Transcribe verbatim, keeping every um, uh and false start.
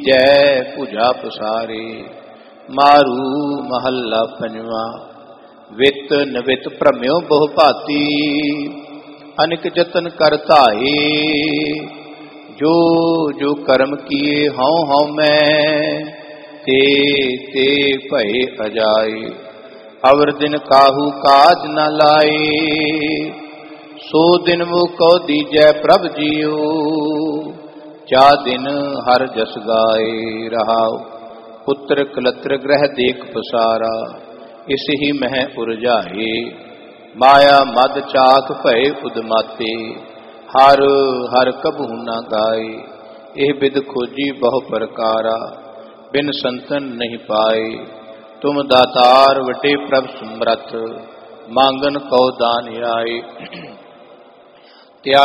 जय पूजा पसारे। मारू महला पंजवा। वित नवित भ्रम्यो बहु भांति, अनिक जतन कर धाए। जो जो कर्म किए हौ हौ मैं, ते ते भय अजाए। अवर दिन काहू काज न लाए, सो दिन वो कौ दीजै प्रभ जियो। चा दिन हर जस गाए रहाओ। पुत्र कलत्र ग्रह देख पसारा, इस ही मह उरझाए। माया मद चाक भय उदमाते, हर हर कबहू न गाए। एह बिद खोजी बहु प्रकारा, बिन संतन नहीं पाए। तुम दातार वटे प्रभ समरथ, मांगन कौ दान आए।